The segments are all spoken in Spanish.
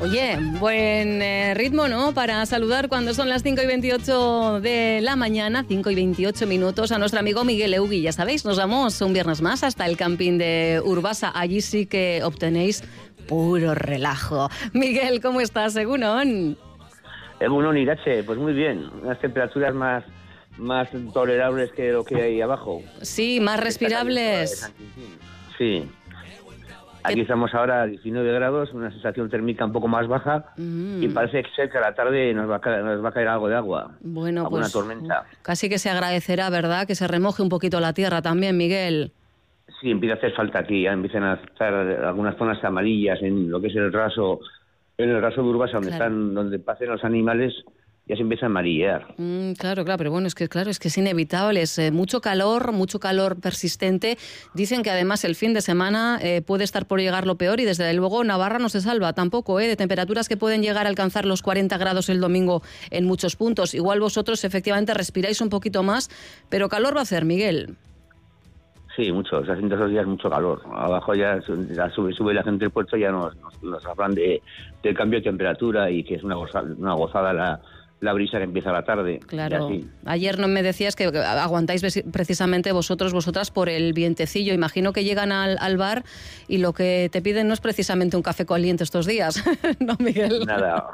Oye, buen ritmo, ¿no? Para saludar cuando son las 5:28 de la mañana, 5:28 minutos, a nuestro amigo Miguel Eugui. Ya sabéis, nos vamos un viernes más hasta el camping de Urbasa. Allí sí que obtenéis puro relajo. Miguel, ¿cómo estás, Egunon? Egunon, Irache, pues muy bien. Unas temperaturas más tolerables que lo que hay abajo. Sí, más respirables. Sí. Aquí estamos ahora a 19 grados, una sensación térmica un poco más baja y parece ser que a la tarde nos va a caer algo de agua. Bueno, alguna pues tormenta. Casi que se agradecerá, ¿verdad? Que se remoje un poquito la tierra también, Miguel. Sí, empieza a hacer falta aquí, ya empiezan a estar algunas zonas amarillas en lo que es el raso de Urbasa, donde donde pasen los animales. Ya se empieza a amarillear. Claro, pero bueno, es que es inevitable, es mucho calor persistente. Dicen que además el fin de semana puede estar por llegar lo peor y desde luego Navarra no se salva tampoco, de temperaturas que pueden llegar a alcanzar los 40 grados el domingo en muchos puntos. Igual vosotros efectivamente respiráis un poquito más, pero calor va a hacer, Miguel. Sí, mucho. Se hacen esos días mucho calor. Abajo ya sube la gente del puerto, ya nos hablan del cambio de temperatura y que es una gozada la brisa que empieza a la tarde. Claro. Ayer no me decías que aguantáis precisamente vosotras por el vientecillo. Imagino que llegan al bar y lo que te piden no es precisamente un café caliente estos días, ¿no, Miguel? Nada.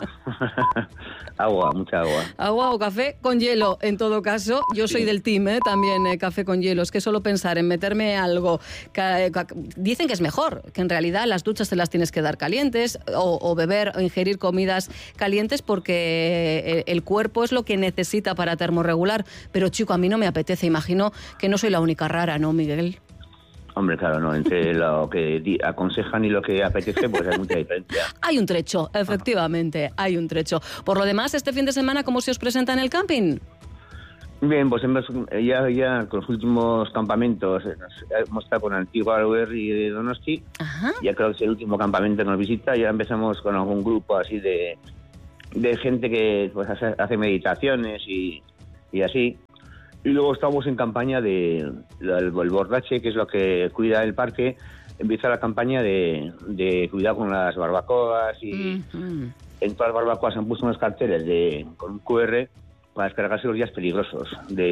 Agua, mucha agua. Agua o café con hielo, en todo caso. Yo soy del team, también café con hielo. Es que solo pensar en meterme algo... Dicen que es mejor, que en realidad las duchas te las tienes que dar calientes o beber o ingerir comidas calientes porque el cuerpo es lo que necesita para termorregular. Pero, chico, a mí no me apetece. Imagino que no soy la única rara, ¿no, Miguel? Hombre, claro, no. Entre lo que aconsejan y lo que apetece, pues hay mucha diferencia. Hay un trecho, efectivamente, hay un trecho. Por lo demás, este fin de semana, ¿cómo se os presenta en el camping? Bien, pues ya con los últimos campamentos hemos estado con Antigua y de Donosti. Ajá. Ya creo que es el último campamento que nos visita. Ya empezamos con algún grupo así de gente que pues hace meditaciones y así. Y luego estamos en campaña el Bordache, que es lo que cuida el parque. Empieza la campaña de cuidado con las barbacoas y en todas las barbacoas han puesto unos carteles con un QR para descargarse los días peligrosos,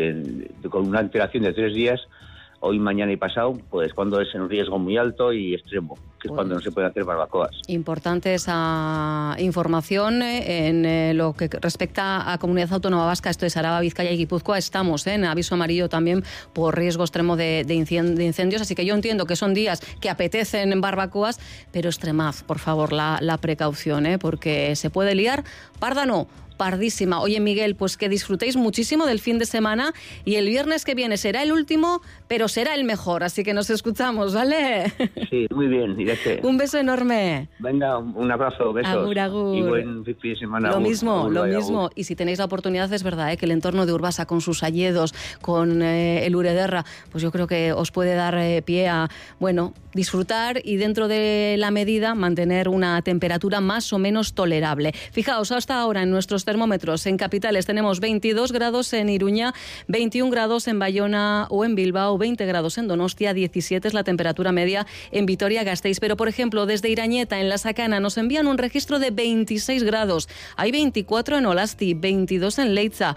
con una antelación de 3 días, hoy, mañana y pasado, pues cuando es en riesgo muy alto y extremo, que es cuando no se pueden hacer barbacoas. Importante esa información en lo que respecta a Comunidad Autónoma Vasca, esto es Araba, Vizcaya y Guipúzcoa. Estamos en aviso amarillo también por riesgo extremo de incendios, así que yo entiendo que son días que apetecen barbacoas, pero extremad, por favor, la precaución, porque se puede liar parda no. Pardísima. Oye, Miguel, pues que disfrutéis muchísimo del fin de semana y el viernes que viene será el último, pero será el mejor, así que nos escuchamos, ¿vale? Sí, muy bien. Directe. Un beso enorme. Venga, un abrazo, besos. Agur, agur. Y buen fin de semana. Lo mismo. Agur. Y si tenéis la oportunidad, es verdad, que el entorno de Urbasa, con sus alledos, con el Urederra, pues yo creo que os puede dar pie a, disfrutar y dentro de la medida mantener una temperatura más o menos tolerable. Fijaos, hasta ahora en nuestros termómetros en capitales tenemos 22 grados en Iruña, 21 grados en Bayona o en Bilbao, 20 grados en Donostia, 17 es la temperatura media en Vitoria-Gasteiz. Pero, por ejemplo, desde Irañeta, en La Sakana, nos envían un registro de 26 grados. Hay 24 en Olasti, 22 en Leitza,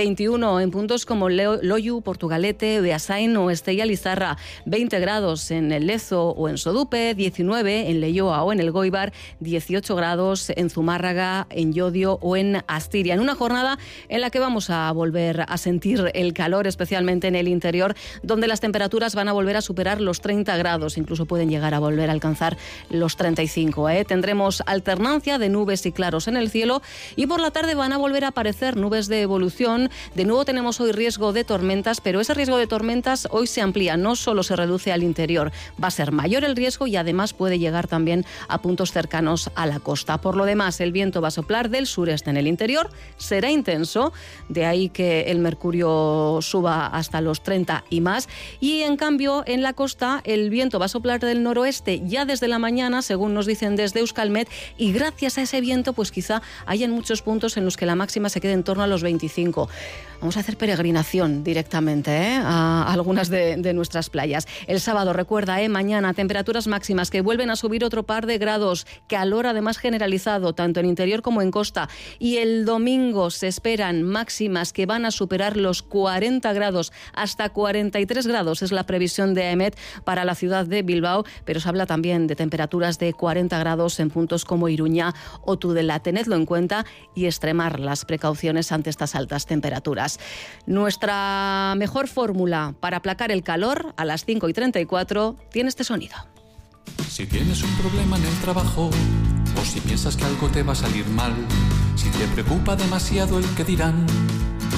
21 en puntos como Loiu, Portugalete, Beasain o Estella Lizarra, 20 grados en el Lezo o en Sodupe, 19 en Leioa o en el Goibar, 18 grados en Zumárraga, en Llodio o en Astiria, en una jornada en la que vamos a volver a sentir el calor, especialmente en el interior, donde las temperaturas van a volver a superar los 30 grados, incluso pueden llegar a volver a alcanzar los 35. Tendremos alternancia de nubes y claros en el cielo y por la tarde van a volver a aparecer nubes de evolución. De nuevo tenemos hoy riesgo de tormentas, pero ese riesgo de tormentas hoy se amplía, no solo se reduce al interior, va a ser mayor el riesgo y además puede llegar también a puntos cercanos a la costa. Por lo demás, el viento va a soplar del sureste en el interior, será intenso, de ahí que el mercurio suba hasta los 30 y más, y en cambio en la costa el viento va a soplar del noroeste ya ya desde la mañana, según nos dicen desde Euskalmet, y gracias a ese viento, pues quizá hayan muchos puntos en los que la máxima se quede en torno a los 25. Vamos a hacer peregrinación directamente a algunas de nuestras playas. El sábado, recuerda, mañana, temperaturas máximas que vuelven a subir otro par de grados, calor además generalizado, tanto en interior como en costa. Y el domingo se esperan máximas que van a superar los 40 grados, hasta 43 grados es la previsión de AEMET para la ciudad de Bilbao, pero se habla también de temperaturas de 40 grados en puntos como Iruña o Tudela. Tenedlo en cuenta y extremar las precauciones ante estas altas temperaturas. Nuestra mejor fórmula para aplacar el calor a las 5:34 tiene este sonido. Si tienes un problema en el trabajo o si piensas que algo te va a salir mal, si te preocupa demasiado el que dirán,